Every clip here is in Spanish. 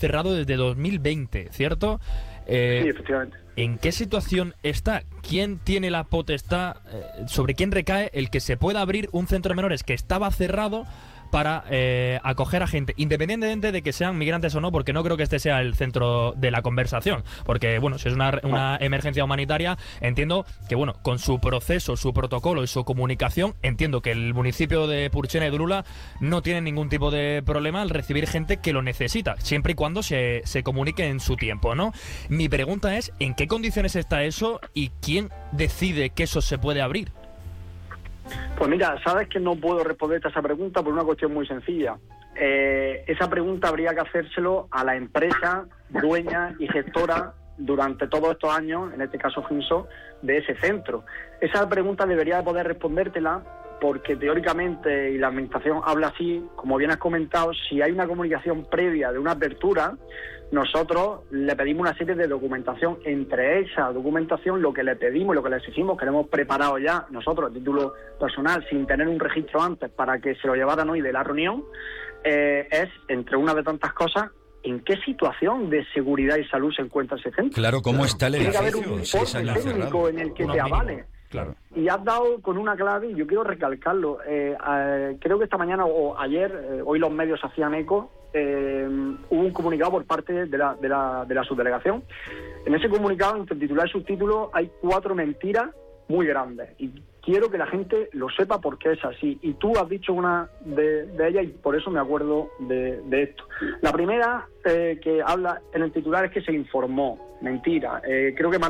cerrado desde 2020, ¿cierto? Sí, efectivamente. ¿En qué situación está? ¿Quién tiene la potestad? ¿Sobre quién recae el que se pueda abrir un centro de menores que estaba cerrado para acoger a gente, independientemente de que sean migrantes o no, porque no creo que este sea el centro de la conversación? Porque, bueno, si es una emergencia humanitaria, entiendo que, bueno, con su proceso, su protocolo y su comunicación, entiendo que el municipio de Purchena y Drula no tiene ningún tipo de problema al recibir gente que lo necesita, siempre y cuando se comunique en su tiempo, ¿no? Mi pregunta es, ¿en qué condiciones está eso y quién decide que eso se puede abrir? Pues mira, sabes que no puedo responderte a esa pregunta por una cuestión muy sencilla. Esa pregunta habría que hacérselo a la empresa dueña y gestora durante todos estos años, en este caso Finso, de ese centro. Esa pregunta debería de poder respondértela porque teóricamente, y la administración habla así, como bien has comentado, si hay una comunicación previa de una apertura, nosotros le pedimos una serie de documentación. Entre esa documentación, lo que le pedimos, lo que le exigimos, que le hemos preparado ya nosotros a título personal, sin tener un registro antes para que se lo llevaran hoy de la reunión, es, entre una de tantas cosas, ¿en qué situación de seguridad y salud se encuentra ese centro? Claro, ¿cómo está el edificio? Tiene que haber un informe técnico en el que te avale. Claro. Y has dado con una clave, y yo quiero recalcarlo. Creo que esta mañana o ayer, hoy los medios hacían eco, hubo un comunicado por parte de la subdelegación. En ese comunicado, entre titular y subtítulo, hay 4 mentiras muy grandes. Y quiero que la gente lo sepa porque es así. Y tú has dicho una de ellas y por eso me acuerdo de esto. La primera que habla en el titular es que se informó. Mentira. Creo que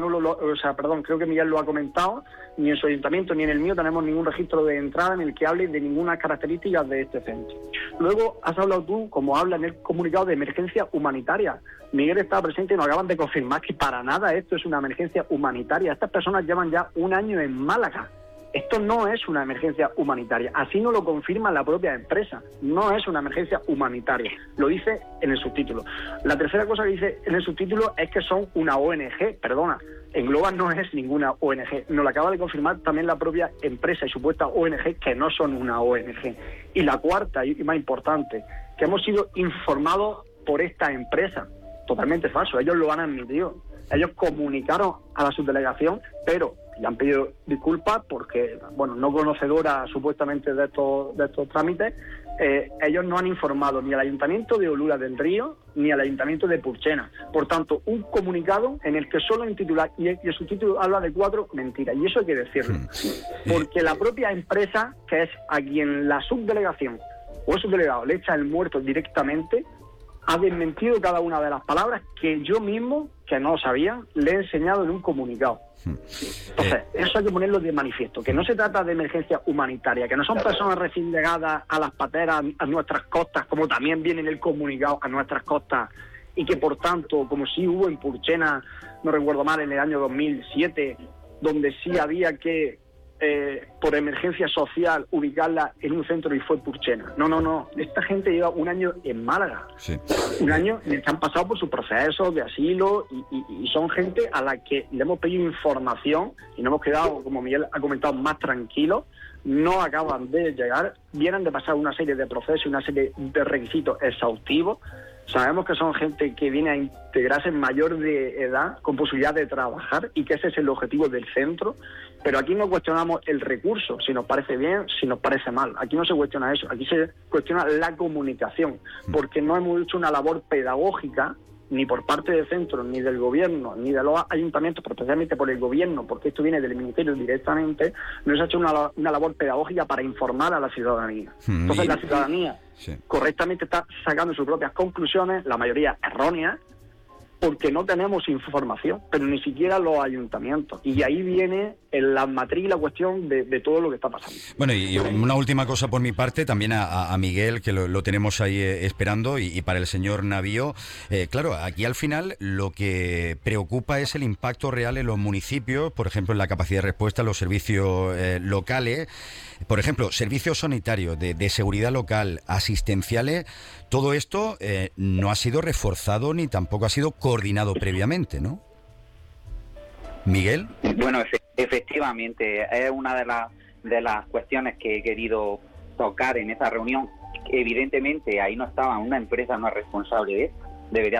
creo que Miguel lo ha comentado. Ni en su ayuntamiento ni en el mío tenemos ningún registro de entrada en el que hable de ninguna característica de este centro. Luego has hablado tú, como habla en el comunicado, de emergencia humanitaria. Miguel estaba presente y nos acaban de confirmar que para nada esto es una emergencia humanitaria. Estas personas llevan ya un año en Málaga. Esto no es una emergencia humanitaria. Así nos lo confirma la propia empresa. No es una emergencia humanitaria. Lo dice en el subtítulo. La tercera cosa que dice en el subtítulo es que son una ONG. Perdona, Engloba no es ninguna ONG. Nos lo acaba de confirmar también la propia empresa y supuesta ONG que no son una ONG. Y la cuarta y más importante, que hemos sido informados por esta empresa. Totalmente falso. Ellos lo han admitido. Ellos comunicaron a la subdelegación, pero le han pedido disculpas porque, bueno, no conocedora supuestamente de estos trámites, ellos no han informado ni al Ayuntamiento de Olula del Río ni al Ayuntamiento de Purchena. Por tanto, un comunicado en el que solo en titular y el subtítulo habla de 4 mentiras. Y eso hay que decirlo. Porque la propia empresa, que es a quien la subdelegación o el subdelegado le echa el muerto directamente, ha desmentido cada una de las palabras que yo mismo, que no lo sabía, le he enseñado en un comunicado. Entonces, eso hay que ponerlo de manifiesto, que no se trata de emergencia humanitaria, que no son personas recién llegadas a las pateras, a nuestras costas, como también viene en el comunicado, a nuestras costas, y que por tanto, como sí hubo en Purchena, no recuerdo mal, en el año 2007, donde sí había que por emergencia social ubicarla en un centro y fue Purchena. No. Esta gente lleva un año en Málaga. Sí. Un año en el que han pasado por sus procesos de asilo y son gente a la que le hemos pedido información y nos hemos quedado, como Miguel ha comentado, más tranquilos. No acaban de llegar, vienen de pasar una serie de procesos y una serie de requisitos exhaustivos. Sabemos que son gente que viene a integrarse mayor de edad, con posibilidad de trabajar, y que ese es el objetivo del centro. Pero aquí no cuestionamos el recurso, si nos parece bien, si nos parece mal. Aquí no se cuestiona eso, aquí se cuestiona la comunicación, porque no hemos hecho una labor pedagógica, ni por parte del centro, ni del gobierno, ni de los ayuntamientos, pero especialmente por el gobierno, porque esto viene del ministerio directamente. No se ha hecho una labor pedagógica para informar a la ciudadanía. Entonces la ciudadanía correctamente está sacando sus propias conclusiones, la mayoría erróneas, porque no tenemos información, pero ni siquiera los ayuntamientos. Y ahí viene la matriz y la cuestión de todo lo que está pasando. Bueno, y una última cosa por mi parte, también a Miguel, que lo tenemos ahí esperando, y para el señor Navío. Claro, aquí al final lo que preocupa es el impacto real en los municipios, por ejemplo, en la capacidad de respuesta a los servicios locales. Por ejemplo, servicios sanitarios, de seguridad local, asistenciales. Todo esto no ha sido reforzado ni tampoco ha sido coordinado previamente, ¿no? ¿Miguel? Bueno, efectivamente, es una de las cuestiones que he querido tocar en esa reunión. Evidentemente, ahí no estaba una empresa, no es responsable de esto. Debería